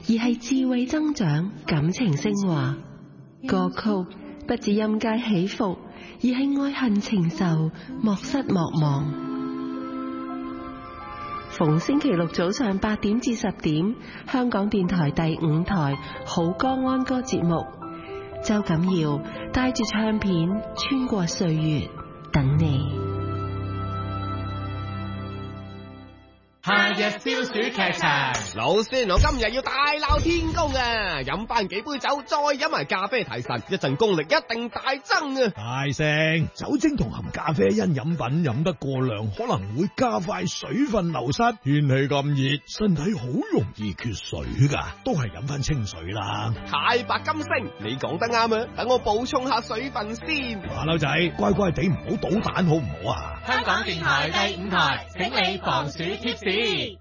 而係智慧增長、感情升華。歌曲不止音階起伏，而係愛恨情仇，莫失莫忘。逢星期六早上8點至10點，香港電台第5台好歌安歌節目，周錦堯帶住唱片穿過歲月，等你。 夏日消暑劇場， 老孫我今日要大鬧天宮啊！飲翻幾杯酒，再飲埋咖啡提神，一陣功力一定大增啊！ 大聲，酒精同含咖啡因飲品飲得過量，可能會加快水分流失。天氣咁熱，身體好容易缺水噶，都係飲翻清水啦。 太白金星，你講得啱啊！等我補充下水分先。 馬騮仔，乖乖地唔好搗蛋好唔好啊？ 香港電台第5台，請你防暑貼士。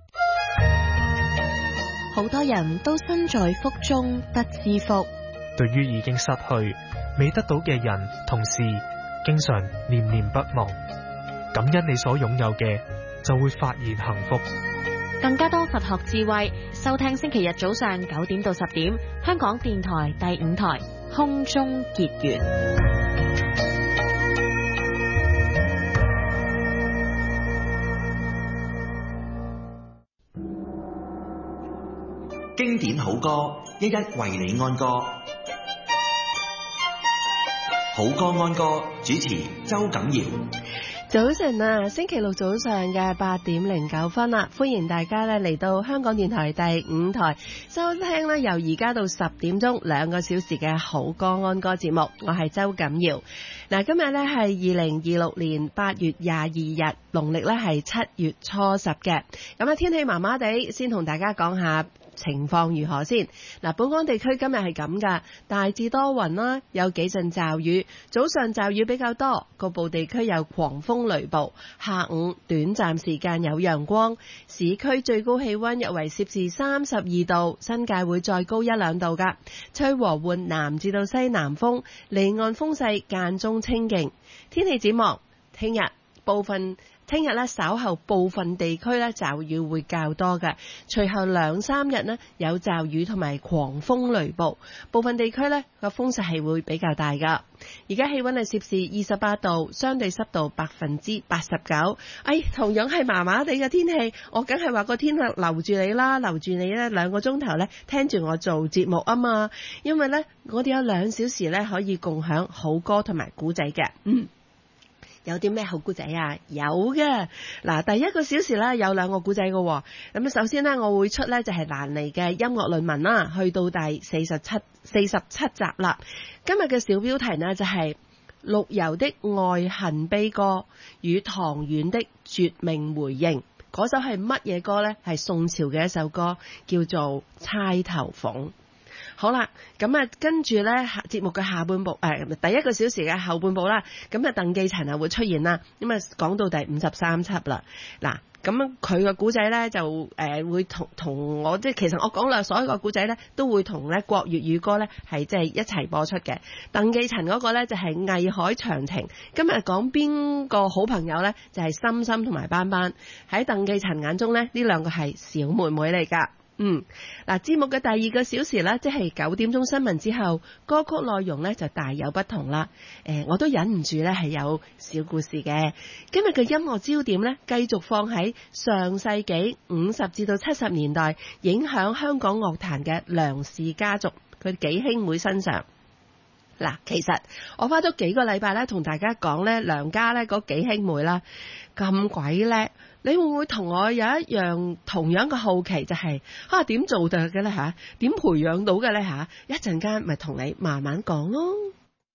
好多人都身在福中不知福， 對於已經失去未得到嘅人同事，經常念念不忘。感恩你所擁有嘅，就會發現幸福。 更加多佛學智慧，收聽星期日早上9點到10點，香港電台第5台空中結緣。 經典好歌，一一為你安歌。好歌安歌，主持周錦堯。 早晨啊，星期六早上嘅8點09分啦，歡迎大家咧嚟到香港電台第5台收聽咧由而家到10點鐘2個小時嘅好歌安歌節目，我係周錦堯。嗱，今日咧係2026年8月22日，農曆咧係7月初10嘅。咁啊，天氣麻麻地，先同大家講下情況如何先。嗱，本港地區今日係咁噶，大致多雲啦，有幾陣驟雨，早上驟雨比較多，局部地區有狂風雷暴，下午短暫時間有陽光。市區最高氣溫約為攝氏32度，新界會再高1-2度噶。吹和緩南至到西南風，離岸風勢間中清勁。天氣展望，聽日咧稍後部分地區咧驟雨會較多嘅，隨後2-3日呢有驟雨同埋狂風雷暴，部分地區咧個風勢係會比較大噶。而家氣溫係攝氏28度，相對濕度89%。同樣係麻麻地嘅天氣，我梗係話個天氣留住你啦，留住你咧2個鐘頭咧聽住我做節目啊嘛，因為咧我哋有2小時咧可以共享好歌同埋古仔嘅。有啲咩好故仔啊？有嘅。嗱，第1個小時咧有2個故仔嘅。咁首先呢，我會出呢就係蘭妮嘅音樂論文啦，去到第47集啦。今日嘅小標題呢就係陸游的愛恨悲歌與唐婉的絕命回應。嗰首係乜嘢歌呢？係宋朝嘅一首歌，叫做《釵頭鳳》。好啦，咁啊，跟住咧節目嘅下半部，第1個小時嘅後半部啦，咁啊，鄧寄塵會出現啦，咁啊，講到第53輯啦。嗱，咁佢個古仔咧就會同我，即係其實我講啦，所有個古仔咧都會同咧國粵語歌咧係即係一齊播出嘅。鄧寄塵嗰個咧就係藝海長情，今日講邊個好朋友咧就係心心同埋班班。喺鄧寄塵眼中咧，呢2個係小妹妹嚟噶。嗱，節目嘅第2個小時呢，即係9點鐘新聞之後，歌曲內容呢就大有不同啦。我都忍唔住呢係有小故事嘅。今日嘅音樂焦點呢，繼續放喺上世紀50至到70年代影響香港樂壇嘅梁氏家族佢幾兄妹身上。嗱，其實我花咗幾個禮拜咧，同大家講咧梁家咧嗰幾兄妹啦，咁鬼叻，你會唔會同我有一樣同樣嘅好奇，就係點做到嘅咧嚇？點培養到嘅咧嚇？一陣間咪同你慢慢講咯。